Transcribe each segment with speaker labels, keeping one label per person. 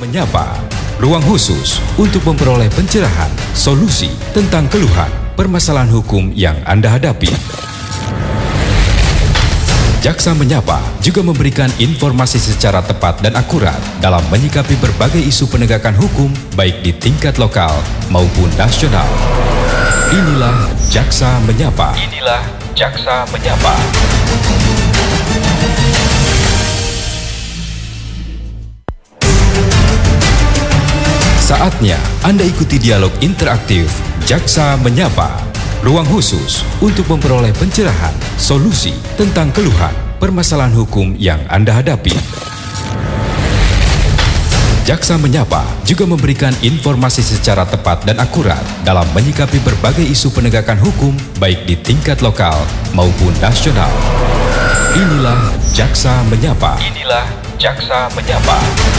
Speaker 1: Menyapa, ruang khusus untuk memperoleh pencerahan, solusi tentang keluhan, permasalahan hukum yang Anda hadapi. Jaksa Menyapa juga memberikan informasi secara tepat dan akurat dalam menyikapi berbagai isu penegakan hukum baik di tingkat lokal maupun nasional. Inilah Jaksa Menyapa. Inilah Jaksa Menyapa. Saatnya Anda ikuti dialog interaktif Jaksa Menyapa, ruang khusus untuk memperoleh pencerahan, solusi tentang keluhan, permasalahan hukum yang Anda hadapi. Jaksa Menyapa juga memberikan informasi secara tepat dan akurat dalam menyikapi berbagai isu penegakan hukum baik di tingkat lokal maupun nasional. Inilah Jaksa Menyapa. Inilah Jaksa Menyapa.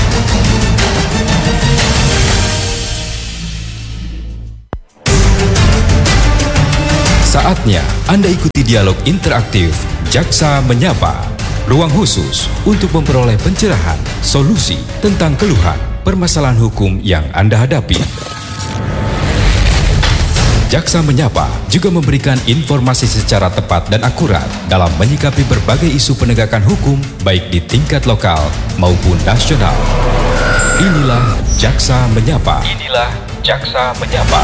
Speaker 1: Saatnya Anda ikuti dialog interaktif Jaksa Menyapa, ruang khusus untuk memperoleh pencerahan, solusi tentang keluhan, permasalahan hukum yang Anda hadapi. Jaksa Menyapa juga memberikan informasi secara tepat dan akurat dalam menyikapi berbagai isu penegakan hukum baik di tingkat lokal maupun nasional. Inilah Jaksa Menyapa. Inilah Jaksa Menyapa.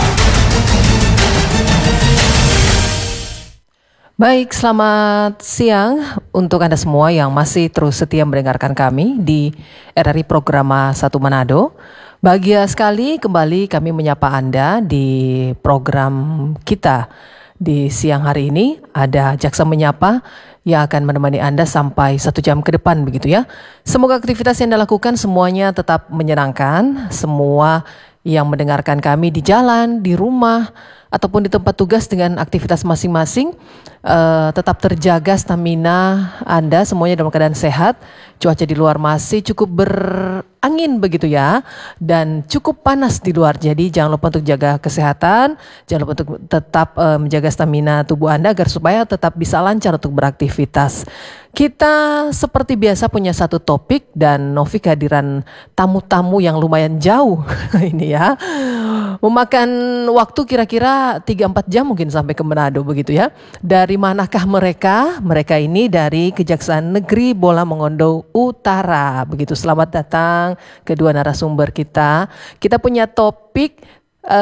Speaker 2: Baik, selamat siang untuk Anda semua yang masih terus setia mendengarkan kami di RRI Programa 1 Manado. Bahagia sekali kembali kami menyapa Anda di program kita di siang hari ini. Ada Jaksa Menyapa yang akan menemani Anda sampai 1 jam ke depan begitu ya. Semoga aktivitas yang Anda lakukan semuanya tetap menyenangkan. Semua yang mendengarkan kami di jalan, di rumah, ataupun di tempat tugas dengan aktivitas masing-masing, tetap terjaga stamina Anda semuanya dalam keadaan sehat. Cuaca di luar masih cukup berangin begitu ya, dan cukup panas di luar. Jadi jangan lupa untuk jaga kesehatan, jangan lupa untuk tetap menjaga stamina tubuh Anda agar supaya tetap bisa lancar untuk beraktivitas. Kita seperti biasa punya satu topik dan Novi kehadiran tamu-tamu yang lumayan jauh ini ya. Memakan waktu kira-kira 3-4 jam mungkin sampai ke Manado begitu ya. Dari manakah mereka? Mereka ini dari Kejaksaan Negeri Bola Mongondo Utara. Begitu, selamat datang kedua narasumber kita. Kita punya topik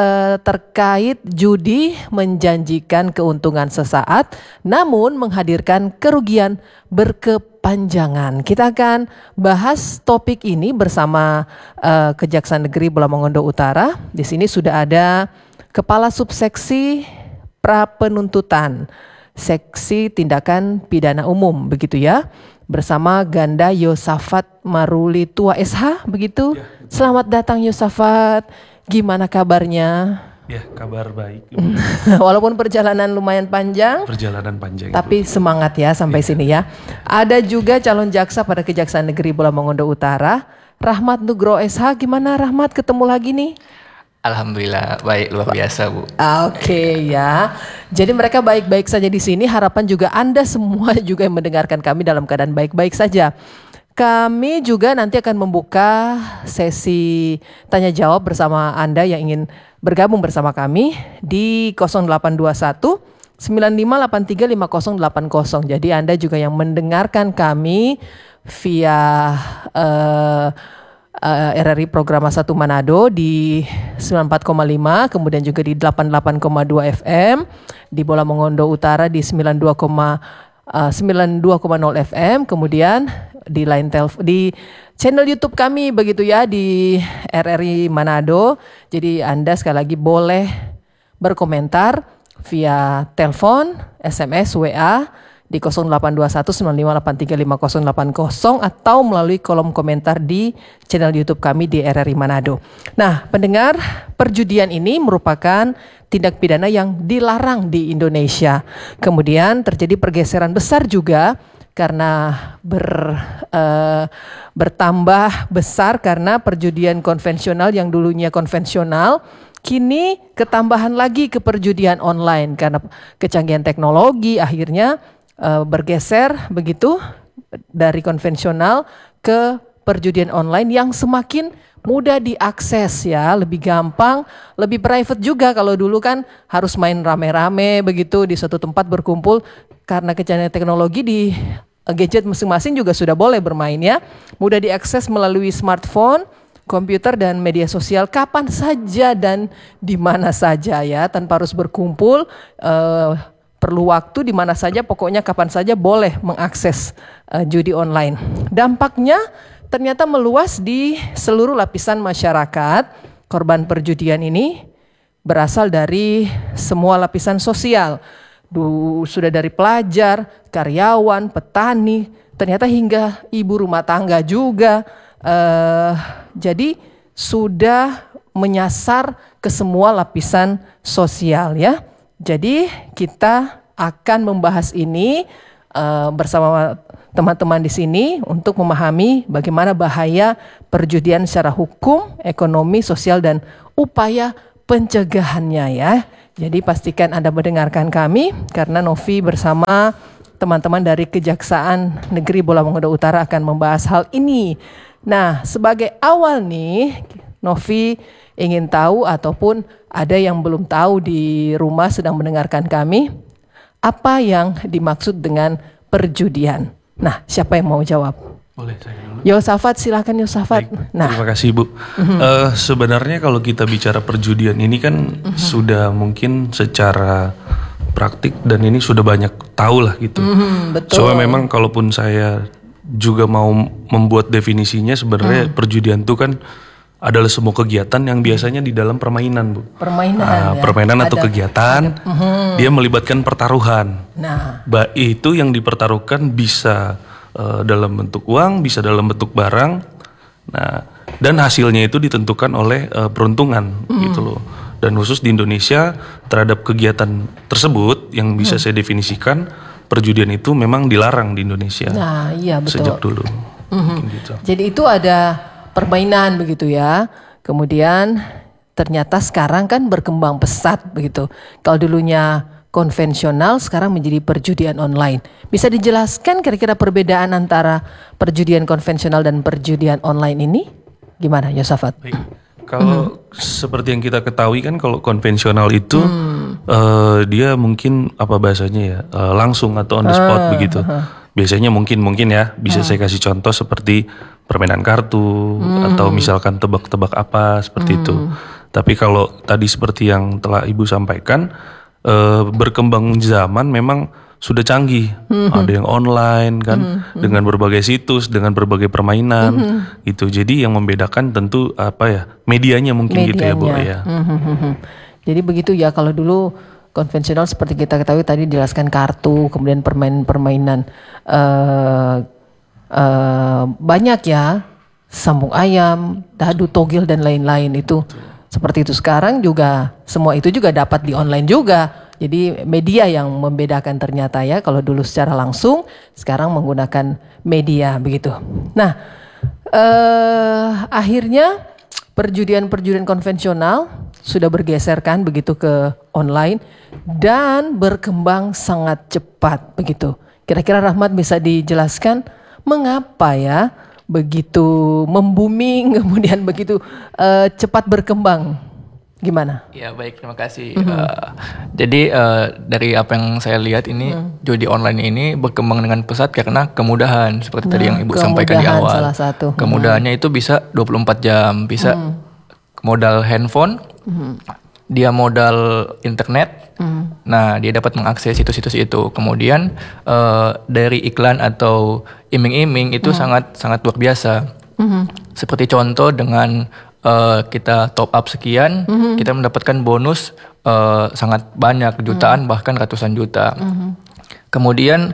Speaker 2: terkait judi menjanjikan keuntungan sesaat namun menghadirkan kerugian berkepanjangan. Kita akan bahas topik ini bersama Kejaksaan Negeri Bola Mongondo Utara. Di sini sudah ada Kepala Subseksi Prapenuntutan Seksi Tindakan Pidana Umum begitu ya, bersama Ganda Yosafat Maruli Tua SH begitu ya. Selamat datang Yosafat. Gimana kabarnya?
Speaker 3: Ya, kabar baik.
Speaker 2: Walaupun perjalanan lumayan panjang.
Speaker 3: Perjalanan panjang.
Speaker 2: Tapi itu semangat ya sampai sini ya. Ada juga calon jaksa pada Kejaksaan Negeri Bola Mongondo Utara, Rahmat Nugro SH. Gimana Rahmat, ketemu lagi nih?
Speaker 4: Alhamdulillah baik, luar biasa Bu.
Speaker 2: Oke ya. Jadi mereka baik-baik saja di sini. Harapan juga Anda semua juga yang mendengarkan kami dalam keadaan baik-baik saja. Kami juga nanti akan membuka sesi tanya jawab bersama Anda yang ingin bergabung bersama kami di 0821 9583 5080. Jadi Anda juga yang mendengarkan kami via RRI Programa 1 Manado di 94,5, kemudian juga di 88,2 FM, di Bola Mongondo Utara di 92,0 FM, kemudian di di channel YouTube kami begitu ya di RRI Manado. Jadi Anda sekali lagi boleh berkomentar via telepon, SMS, WA di 082195835080 atau melalui kolom komentar di channel YouTube kami di RRI Manado. Nah, pendengar, perjudian ini merupakan tindak pidana yang dilarang di Indonesia. Kemudian terjadi pergeseran besar juga karena bertambah besar karena perjudian konvensional yang dulunya konvensional kini ketambahan lagi ke perjudian online karena kecanggihan teknologi akhirnya bergeser begitu dari konvensional ke perjudian online yang semakin mudah diakses ya, lebih gampang, lebih private juga. Kalau dulu kan harus main rame-rame begitu di suatu tempat berkumpul, karena kecanggihan teknologi di gadget masing-masing juga sudah boleh bermain ya. Mudah diakses melalui smartphone, komputer dan media sosial kapan saja dan di mana saja ya, tanpa harus berkumpul, perlu waktu di mana saja, pokoknya kapan saja boleh mengakses judi online. Dampaknya ternyata meluas di seluruh lapisan masyarakat. Korban perjudian ini berasal dari semua lapisan sosial. Sudah dari pelajar, karyawan, petani, ternyata hingga ibu rumah tangga juga. Jadi sudah menyasar ke semua lapisan sosial ya. Jadi kita akan membahas ini bersama teman-teman di sini untuk memahami bagaimana bahaya perjudian secara hukum, ekonomi, sosial dan upaya pencegahannya ya. Jadi pastikan Anda mendengarkan kami karena Novi bersama teman-teman dari Kejaksaan Negeri Bolamongondo Utara akan membahas hal ini. Nah, sebagai awal nih, Novi ingin tahu ataupun ada yang belum tahu di rumah sedang mendengarkan kami, apa yang dimaksud dengan perjudian. Nah, siapa yang mau jawab?
Speaker 3: Boleh saya dulu.
Speaker 2: Yosafat, silakan Yosafat.
Speaker 3: Baik, terima kasih Bu. Sebenarnya kalau kita bicara perjudian ini kan sudah mungkin secara praktik dan ini sudah banyak tahu lah gitu.
Speaker 2: Betul.
Speaker 3: Soalnya memang kalaupun saya juga mau membuat definisinya sebenarnya perjudian itu kan adalah semua kegiatan yang biasanya di dalam permainan Bu.
Speaker 2: Permainan ya.
Speaker 3: Permainan atau kegiatan dia melibatkan pertaruhan.
Speaker 2: Nah,
Speaker 3: Itu yang dipertaruhkan bisa dalam bentuk uang, bisa dalam bentuk barang. Nah, dan hasilnya itu ditentukan oleh peruntungan gitu loh. Dan khusus di Indonesia terhadap kegiatan tersebut yang bisa saya definisikan, perjudian itu memang dilarang di Indonesia.
Speaker 2: nah iya betul.
Speaker 3: Sejak dulu. Gitu.
Speaker 2: Jadi itu ada permainan begitu ya. Kemudian ternyata sekarang kan berkembang pesat begitu. Kalau dulunya konvensional, sekarang menjadi perjudian online. Bisa dijelaskan kira-kira perbedaan antara perjudian konvensional dan perjudian online ini? Gimana Yosafat?
Speaker 3: Baik. Kalau seperti yang kita ketahui kan kalau konvensional itu dia mungkin apa bahasanya ya langsung atau on the spot begitu. Biasanya mungkin ya bisa saya kasih contoh seperti permainan kartu atau misalkan tebak-tebak apa seperti itu. Tapi kalau tadi seperti yang telah Ibu sampaikan, berkembang zaman memang sudah canggih. Ada yang online kan dengan berbagai situs, dengan berbagai permainan gitu. Jadi yang membedakan tentu apa ya? Medianya mungkin gitu ya Bu ya.
Speaker 2: Jadi begitu ya, kalau dulu konvensional seperti kita ketahui tadi dijelaskan kartu, kemudian permainan banyak ya, sambung ayam, dadu togel dan lain-lain itu. Seperti itu sekarang juga semua itu juga dapat di online juga. Jadi media yang membedakan ternyata ya, kalau dulu secara langsung, sekarang menggunakan media begitu. Nah, akhirnya perjudian konvensional sudah bergeser kan begitu ke online dan berkembang sangat cepat begitu. Kira-kira Rahmat bisa dijelaskan mengapa ya begitu membooming kemudian begitu cepat berkembang? Gimana?
Speaker 4: Ya baik, terima kasih. Jadi dari apa yang saya lihat ini judi online ini berkembang dengan pesat karena kemudahan seperti tadi yang Ibu sampaikan di awal.
Speaker 2: Salah satu.
Speaker 4: Kemudahannya itu bisa 24 jam, bisa modal handphone, dia modal internet. Nah, dia dapat mengakses situs-situs itu. Kemudian dari iklan atau iming-iming itu sangat luar biasa. Seperti contoh dengan kita top up sekian, kita mendapatkan bonus sangat banyak, jutaan bahkan ratusan juta. Kemudian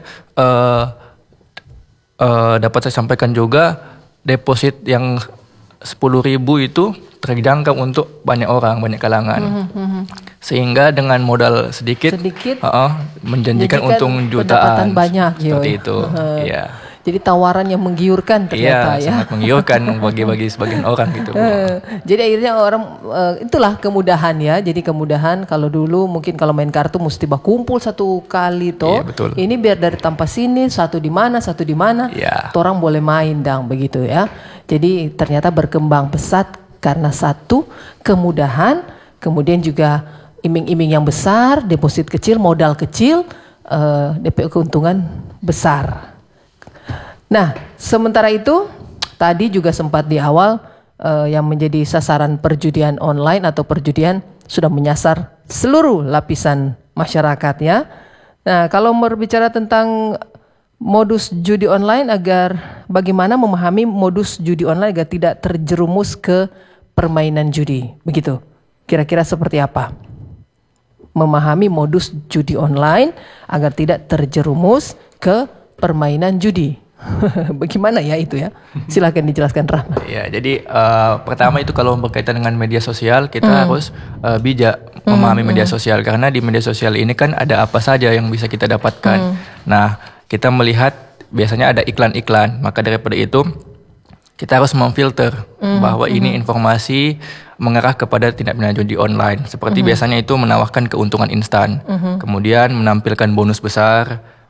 Speaker 4: dapat saya sampaikan juga deposit yang 10.000 itu terjangkau untuk banyak orang, banyak kalangan. Sehingga dengan modal sedikit menjanjikan untung jutaan.
Speaker 2: Banyak,
Speaker 4: seperti itu. Iya.
Speaker 2: Jadi tawaran yang menggiurkan ternyata ya.
Speaker 4: Sangat menggiurkan bagi sebagian orang gitu.
Speaker 2: Jadi akhirnya orang itulah kemudahan ya. Jadi kemudahan kalau dulu mungkin kalau main kartu mesti kumpul satu kali toh.
Speaker 4: Iya, betul.
Speaker 2: Ini biar dari tanpa sini satu di mana.
Speaker 4: Iya.
Speaker 2: Orang boleh main dang begitu ya. Jadi ternyata berkembang pesat karena satu, kemudahan, kemudian juga iming-iming yang besar, deposit kecil, modal kecil, DP keuntungan besar. Nah, sementara itu tadi juga sempat di awal yang menjadi sasaran perjudian online atau perjudian sudah menyasar seluruh lapisan masyarakat ya. Nah, kalau berbicara tentang modus judi online, agar bagaimana memahami modus judi online agar tidak terjerumus ke permainan judi, begitu. Kira-kira seperti apa? Memahami modus judi online agar tidak terjerumus ke permainan judi. Bagaimana ya itu ya? Silakan dijelaskan Rahmat.
Speaker 4: Ya, jadi pertama itu kalau berkaitan dengan media sosial, kita harus bijak memahami media sosial, karena di media sosial ini kan ada apa saja yang bisa kita dapatkan. Nah, kita melihat biasanya ada iklan-iklan, maka daripada itu kita harus memfilter bahwa ini informasi mengarah kepada tindak pidana judi online. Seperti biasanya itu menawarkan keuntungan instan, kemudian menampilkan bonus besar,